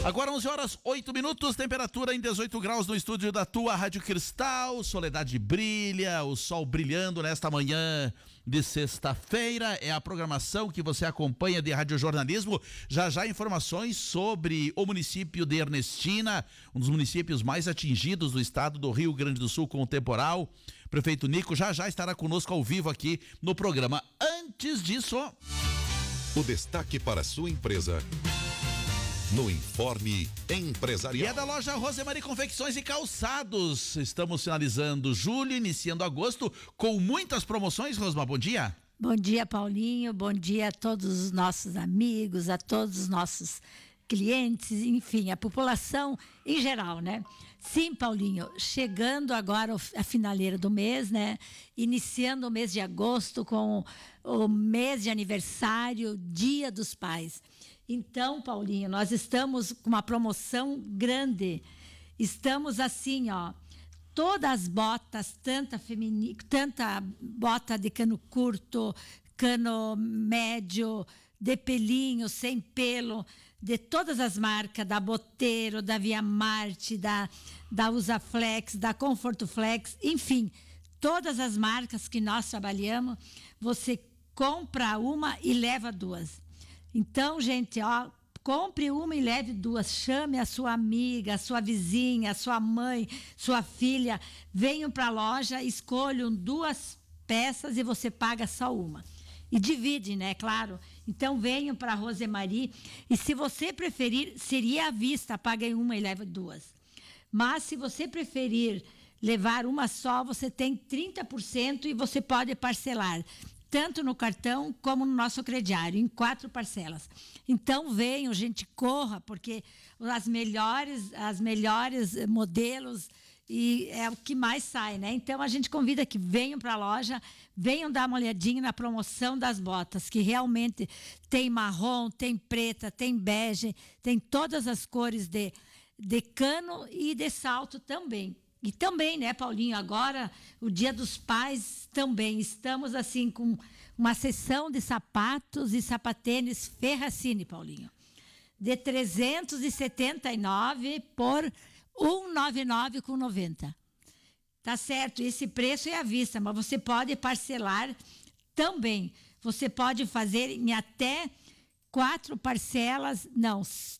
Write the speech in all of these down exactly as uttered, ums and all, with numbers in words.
Agora onze horas, oito minutos, temperatura em dezoito graus no estúdio da tua Rádio Cristal. Soledade brilha, o sol brilhando nesta manhã de sexta-feira. É a programação que você acompanha de radiojornalismo. Já já informações sobre o município de Ernestina, um dos municípios mais atingidos do estado do Rio Grande do Sul com o temporal. Prefeito Nico já já estará conosco ao vivo aqui no programa. Antes disso, o destaque para a sua empresa no Informe Empresarial. E é da loja Rosemary Confecções e Calçados. Estamos finalizando julho, iniciando agosto, com muitas promoções. Rosma, bom dia. Bom dia, Paulinho. Bom dia a todos os nossos amigos, a todos os nossos clientes, enfim, a população em geral, né? Sim, Paulinho, chegando agora a finaleira do mês, né? Iniciando o mês de agosto com o mês de aniversário, Dia dos Pais. Então, Paulinho, nós estamos com uma promoção grande. Estamos assim, ó, todas as botas, tanta feminina, tanta bota de cano curto, cano médio, de pelinho, sem pelo, de todas as marcas, da Boteiro, da Via Marte, da, da Usaflex, da Conforto Flex, enfim, todas as marcas que nós trabalhamos, você compra uma e leva duas. Então, gente, ó, compre uma e leve duas. Chame a sua amiga, a sua vizinha, a sua mãe, sua filha. Venham para a loja, escolham duas peças e você paga só uma. E divide, né? Claro. Então, venham para a Rosemary. E se você preferir, seria à vista, pague uma e leve duas. Mas se você preferir levar uma só, você tem trinta por cento e você pode parcelar tanto no cartão como no nosso crediário, em quatro parcelas. Então venham, gente, corra, porque as melhores, as melhores modelos e é o que mais sai, né? Então a gente convida que venham para a loja, venham dar uma olhadinha na promoção das botas, que realmente tem marrom, tem preta, tem bege, tem todas as cores de, de cano e de salto também. E também, né, Paulinho, agora o Dia dos Pais também, estamos assim com uma seção de sapatos e sapatênis Ferracini, Paulinho, de trezentos e setenta e nove por cento e noventa e nove com noventa. Tá certo, esse preço é à vista, mas você pode parcelar também. Você pode fazer em até quatro parcelas, não,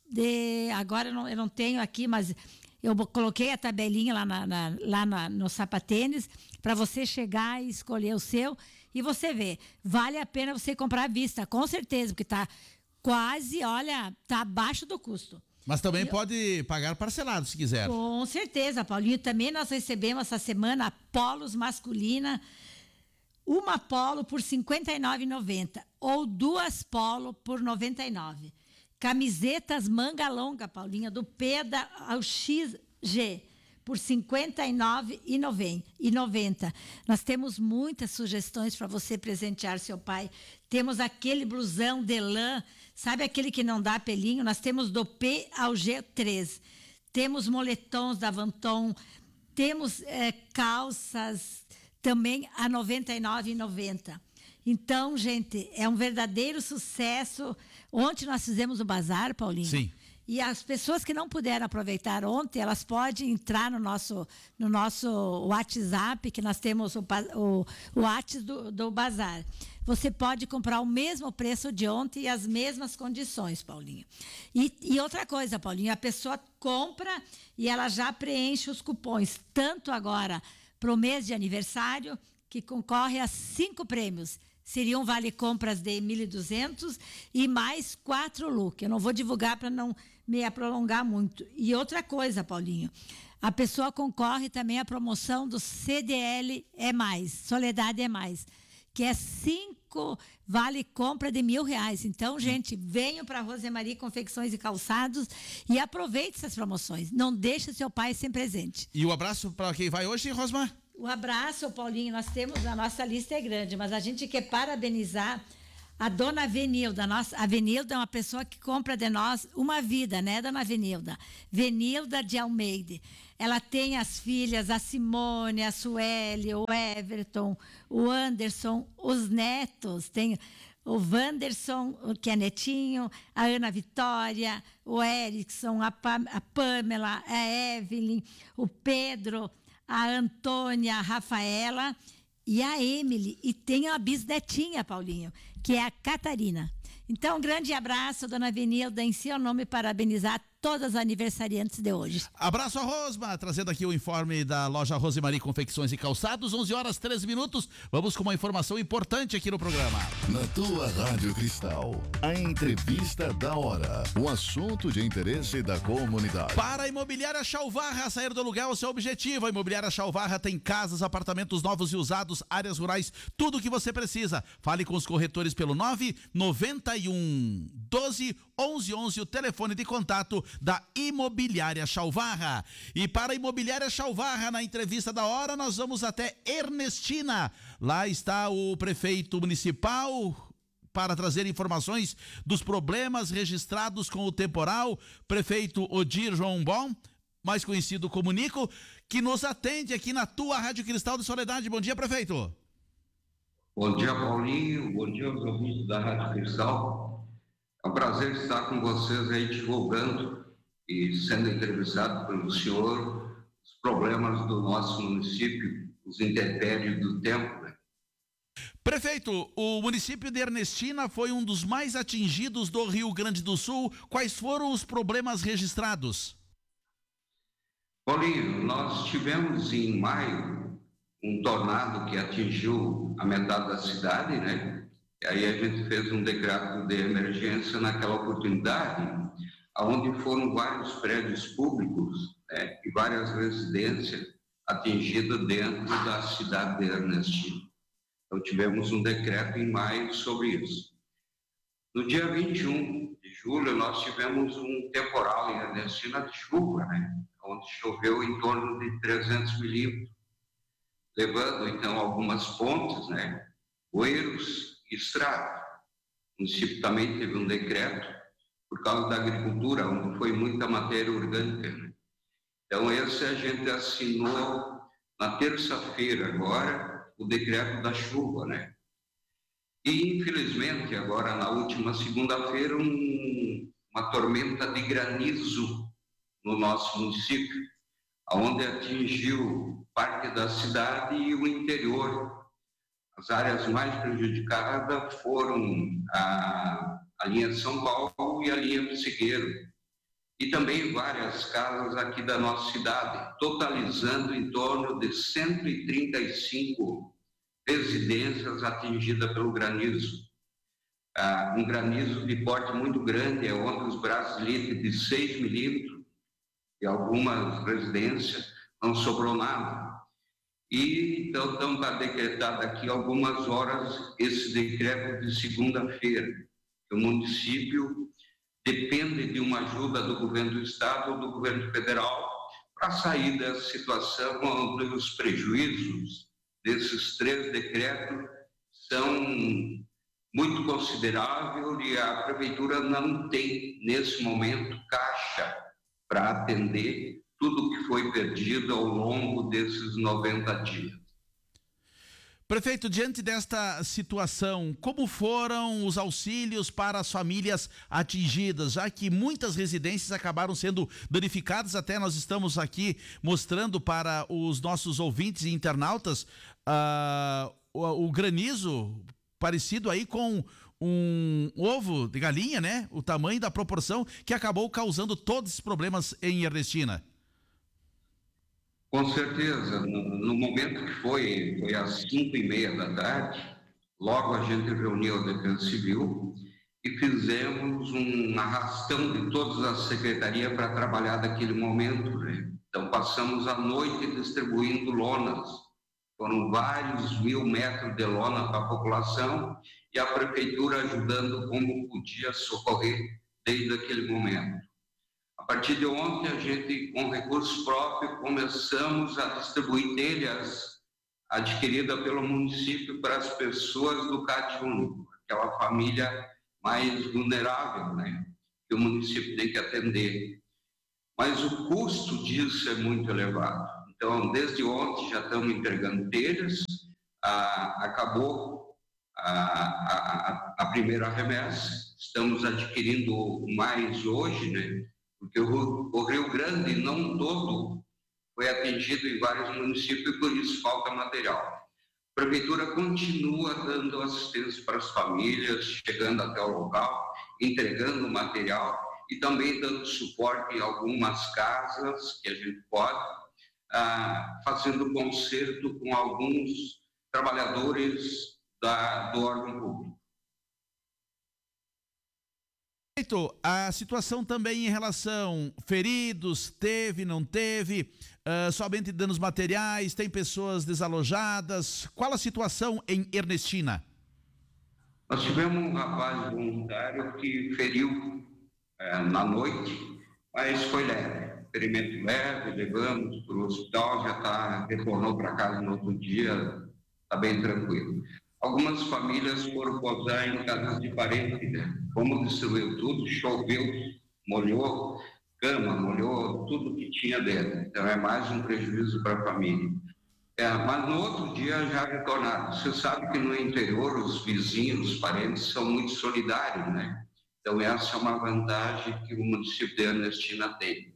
de, agora eu não, eu não tenho aqui, mas eu coloquei a tabelinha lá, na, na, lá na, no sapatênis para você chegar e escolher o seu e você vê. Vale a pena você comprar à vista, com certeza, porque tá quase, olha, tá abaixo do custo. Mas também e pode eu... pagar parcelado, se quiser. Com certeza, Paulinho. Também nós recebemos essa semana polos masculina, uma polo por cinquenta e nove reais e noventa centavos ou duas polo por noventa e nove reais. Camisetas manga longa, Paulinha, do P ao X G, por cinquenta e nove reais e noventa centavos. Nós temos muitas sugestões para você presentear seu pai. Temos aquele blusão de lã, sabe aquele que não dá pelinho? Nós temos do P ao G três. Temos moletons da Vanton, temos é, calças também a noventa e nove reais e noventa centavos. Então, gente, é um verdadeiro sucesso. Ontem nós fizemos o bazar, Paulinho. Sim. E as pessoas que não puderam aproveitar ontem, elas podem entrar no nosso, no nosso WhatsApp, que nós temos o, o, o WhatsApp do, do bazar. Você pode comprar o mesmo preço de ontem e as mesmas condições, Paulinho. E, e outra coisa, Paulinho, a pessoa compra e ela já preenche os cupons, tanto agora para o mês de aniversário, que concorre a cinco prêmios. Seriam vale compras de mil e duzentos e mais quatro look. Eu não vou divulgar para não me prolongar muito. E outra coisa, Paulinho, a pessoa concorre também à promoção do C D L é mais, Soledade é mais, que é cinco vale compra de mil reais. Então, gente, venham para a Rosemary Confecções e Calçados e aproveite essas promoções. Não deixe seu pai sem presente. E o abraço para quem vai hoje, Rosmar? Um abraço, Paulinho. Nós temos, a nossa lista é grande, mas a gente quer parabenizar a dona Avenilda. A nossa, a Avenilda é uma pessoa que compra de nós uma vida, né, dona Avenilda? Venilda de Almeida. Ela tem as filhas, a Simone, a Sueli, o Everton, o Anderson, os netos. Tem o Wanderson, o que é netinho, a Ana Vitória, o Erickson, a, Pam, a Pamela, a Evelyn, o Pedro, a Antônia, a Rafaela e a Emily. E tem a bisnetinha, Paulinho, que é a Catarina. Então, um grande abraço, dona Avenilda, em seu nome, parabenizar todas as aniversariantes de hoje. Abraço a Rosma, trazendo aqui o informe da loja Rosemarie Confecções e Calçados, onze horas, treze minutos. Vamos com uma informação importante aqui no programa. Na tua Rádio Cristal, a entrevista da hora, o assunto de interesse da comunidade. Para a Imobiliária Chalvarra, sair do aluguel é o seu objetivo. A Imobiliária Chalvarra tem casas, apartamentos novos e usados, áreas rurais, tudo o que você precisa. Fale com os corretores pelo nove nove um doze onze onze, o telefone de contato da Imobiliária Chalvarra. E para a Imobiliária Chalvarra, na entrevista da hora, nós vamos até Ernestina. Lá está o prefeito municipal para trazer informações dos problemas registrados com o temporal, prefeito Odir João Bom, mais conhecido como Nico, que nos atende aqui na tua Rádio Cristal de Soledade. Bom dia, prefeito. Bom dia, Paulinho. Bom dia aos ouvintes da Rádio Cristal. É um prazer estar com vocês aí divulgando e sendo entrevistado pelo senhor os problemas do nosso município, os intempéries do tempo, né? Prefeito, o município de Ernestina foi um dos mais atingidos do Rio Grande do Sul. Quais foram os problemas registrados? Paulinho, nós tivemos em maio um tornado que atingiu a metade da cidade, né? E aí a gente fez um decreto de emergência naquela oportunidade, onde foram vários prédios públicos, né, e várias residências atingidas dentro da cidade de Ernestina. Então tivemos um decreto em maio sobre isso. No dia vinte e um de julho, nós tivemos um temporal em Ernestina de chuva, né, onde choveu em torno de trezentos milímetros, levando, então, algumas pontes, né, bueiros e estradas. O município também teve um decreto por causa da agricultura, onde foi muita matéria orgânica, né? Então, esse a gente assinou na terça-feira, agora, o decreto da chuva, né? E, infelizmente, agora, na última segunda-feira, um, uma tormenta de granizo no nosso município, onde atingiu parte da cidade e o interior. As áreas mais prejudicadas foram a, a linha de São Paulo e a linha Pissigueiro, e também várias casas aqui da nossa cidade, totalizando em torno de cento e trinta e cinco residências atingidas pelo granizo. Ah, um granizo de porte muito grande, é onde os brasilites de seis milímetros, e algumas residências não sobrou nada. E então estão decretado aqui algumas horas esse decreto de segunda-feira. O município depende de uma ajuda do governo do estado ou do governo federal para sair dessa situação, onde os prejuízos desses três decretos são muito consideráveis e a prefeitura não tem, nesse momento, caixa para atender tudo que foi perdido ao longo desses noventa dias. Prefeito, diante desta situação, como foram os auxílios para as famílias atingidas, já que muitas residências acabaram sendo danificadas? Até nós estamos aqui mostrando para os nossos ouvintes e internautas uh, o, o granizo parecido aí com um ovo de galinha, né? O tamanho da proporção que acabou causando todos esses problemas em Ernestina. Com certeza, no, no momento que foi, foi às cinco e meia da tarde, logo a gente reuniu a Defesa Civil e fizemos um arrastão de todas as secretarias para trabalhar naquele momento, né? Então passamos a noite distribuindo lonas, foram vários mil metros de lona para a população e a prefeitura ajudando como podia socorrer desde aquele momento. A partir de ontem, a gente, com recursos próprios, começamos a distribuir telhas adquiridas pelo município para as pessoas do CAT único, aquela família mais vulnerável, né, que o município tem que atender. Mas o custo disso é muito elevado. Então, desde ontem já estamos entregando telhas, ah, acabou a, a, a primeira remessa. Estamos adquirindo mais hoje, né? Porque o, o Rio Grande, não todo, foi atingido em vários municípios e por isso falta material. A Prefeitura continua dando assistência para as famílias, chegando até o local, entregando material e também dando suporte em algumas casas que a gente pode, ah, fazendo conserto com alguns trabalhadores da, do órgão público. A situação também em relação feridos, teve, não teve, uh, somente danos materiais, tem pessoas desalojadas, qual a situação em Ernestina? Nós tivemos um rapaz voluntário que feriu é, na noite, mas foi leve, ferimento leve, levamos para o hospital, já tá, retornou para casa no outro dia, está bem tranquilo. Algumas famílias foram posar em casas de parentes, né? Como destruiu tudo, choveu, molhou cama, molhou tudo que tinha dentro. Então é mais um prejuízo para a família. É, mas no outro dia já retornaram. Você sabe que no interior os vizinhos, os parentes são muito solidários, né? Então essa é uma vantagem que o município de Ernestina tem.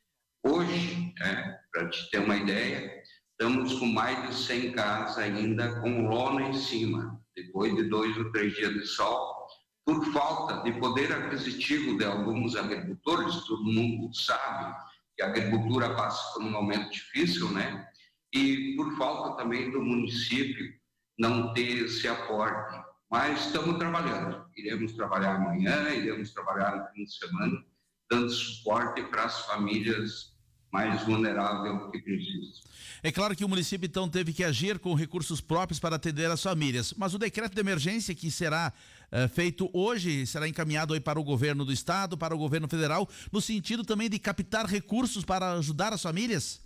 Hoje, é, para te ter uma ideia, estamos com mais de cem casas ainda com lona em cima, depois de dois ou três dias de sol, por falta de poder aquisitivo de alguns agricultores. Todo mundo sabe que a agricultura passa por um momento difícil, né? E por falta também do município não ter esse aporte. Mas estamos trabalhando, iremos trabalhar amanhã, iremos trabalhar no fim de semana, dando suporte para as famílias mais vulneráveis que precisam. É claro que o município então teve que agir com recursos próprios para atender as famílias, mas o decreto de emergência que será uh, feito hoje será encaminhado aí para o governo do estado, para o governo federal, no sentido também de captar recursos para ajudar as famílias?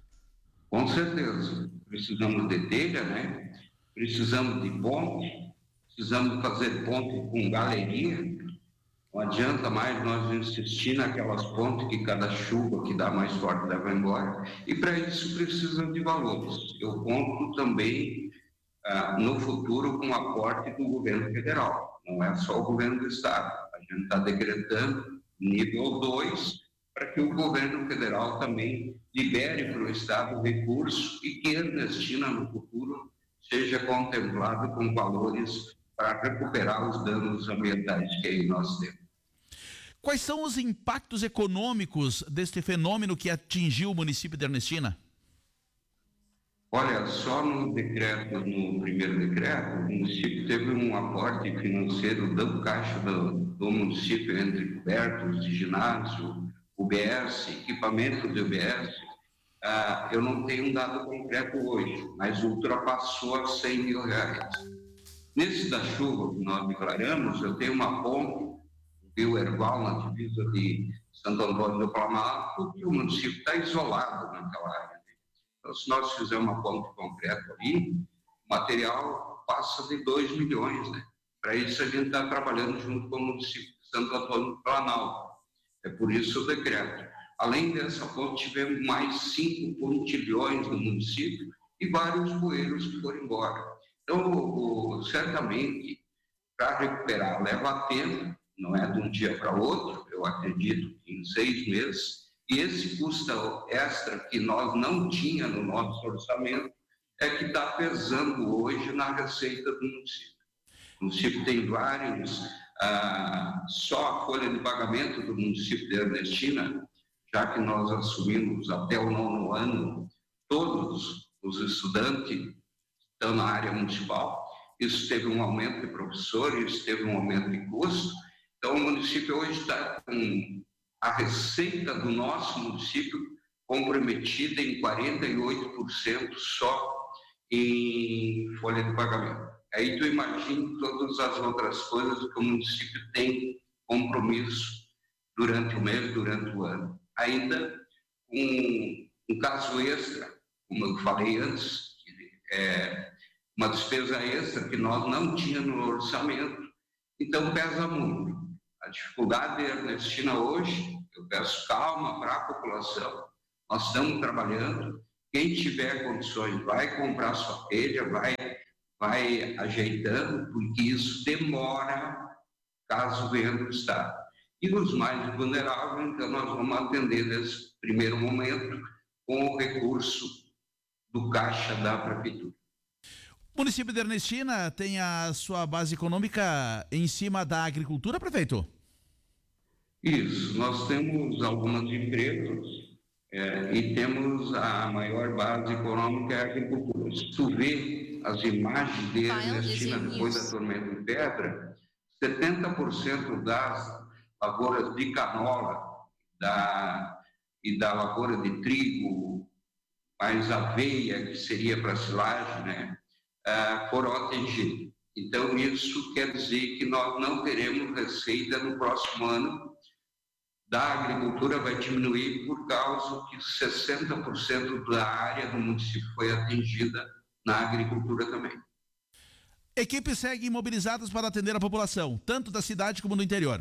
Com certeza. Precisamos de telha, né? Precisamos de ponte, precisamos fazer ponte com galeria. Não adianta mais nós insistir naquelas pontes que cada chuva que dá mais forte leva embora. E para isso precisa de valores. Eu conto também ah, no futuro com o aporte do governo federal. Não é só o governo do estado. A gente está decretando nível dois para que o governo federal também libere para o estado recursos e que Ernestina no futuro seja contemplado com valores para recuperar os danos ambientais que aí nós temos. Quais são os impactos econômicos deste fenômeno que atingiu o município de Ernestina? Olha, só no decreto, no primeiro decreto, o município teve um aporte financeiro do caixa do, do município entre cobertos de ginásio, U B S, equipamento de U B S. Ah, eu não tenho um dado concreto hoje, mas ultrapassou a cem mil reais. Nesse da chuva que nós declaramos, eu tenho uma ponte Rio Erval, na divisa de Santo Antônio do Planalto, que o município está isolado naquela área. Então, se nós fizermos uma ponte concreta ali, o material passa de dois milhões, né? Para isso, a gente está trabalhando junto com o município de Santo Antônio do Planalto. É por isso o decreto. Além dessa ponte, tivemos mais cinco pontilhões no município e vários bueiros que foram embora. Então, o, o, certamente, para recuperar leva tempo, não é de um dia para outro, eu acredito que em seis meses, e esse custo extra que nós não tinha no nosso orçamento é que está pesando hoje na receita do município. O município tem vários, ah, só a folha de pagamento do município de Ernestina, já que nós assumimos até o nono ano, todos os estudantes estão na área municipal, isso teve um aumento de professores, teve um aumento de custo. Então, o município hoje está com a receita do nosso município comprometida em quarenta e oito por cento só em folha de pagamento. Aí tu imagina todas as outras coisas que o município tem compromisso durante o mês, durante o ano. Ainda um, um caso extra, como eu falei antes, é uma despesa extra que nós não tínhamos no orçamento, então pesa muito. A dificuldade de Ernestina hoje, eu peço calma para a população, nós estamos trabalhando, quem tiver condições vai comprar sua telha, vai vai ajeitando, porque isso demora caso venha do Estado. E os mais vulneráveis, então, nós vamos atender nesse primeiro momento com o recurso do caixa da Prefeitura. O município de Ernestina tem a sua base econômica em cima da agricultura, prefeito? Isso, nós temos algumas empresas é, e temos a maior base econômica é a agricultura. Se tu vê as imagens de Ernestina depois da tormenta de pedra, setenta por cento das lavouras de canola da, e da lavoura de trigo, mais aveia, que seria para silagem, né, uh, foram atingidas. Então, isso quer dizer que nós não teremos receita no próximo ano. Da agricultura vai diminuir por causa que sessenta por cento da área do município foi atingida na agricultura também. Equipes seguem mobilizadas para atender a população, tanto da cidade como do interior.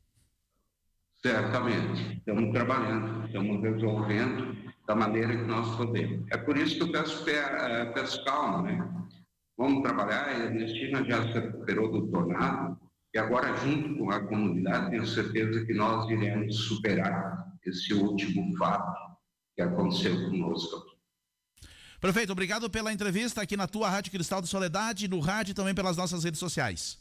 Certamente. Estamos trabalhando, estamos resolvendo da maneira que nós podemos. É por isso que eu peço, peço calma, né? Vamos trabalhar, a Ernestina já se recuperou do tornado, e agora, junto com a comunidade, tenho certeza que nós iremos superar esse último fato que aconteceu conosco aqui. Prefeito, obrigado pela entrevista aqui na tua Rádio Cristal de Soledade, no rádio e também pelas nossas redes sociais.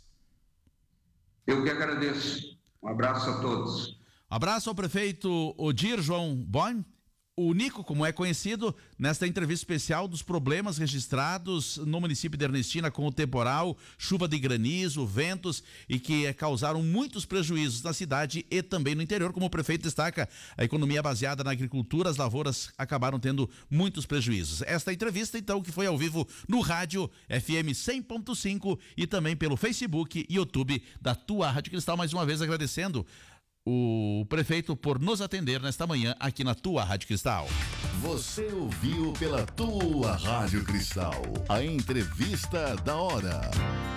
Eu que agradeço. Um abraço a todos. Um abraço ao prefeito Odir João Boim, o Nico, como é conhecido, nesta entrevista especial dos problemas registrados no município de Ernestina com o temporal, chuva de granizo, ventos e que causaram muitos prejuízos na cidade e também no interior. Como o prefeito destaca, a economia baseada na agricultura, as lavouras acabaram tendo muitos prejuízos. Esta entrevista, então, que foi ao vivo no rádio F M cem ponto cinco e também pelo Facebook e YouTube da tua Rádio Cristal. Mais uma vez agradecendo o prefeito por nos atender nesta manhã aqui na tua Rádio Cristal. Você ouviu pela tua Rádio Cristal a entrevista da hora.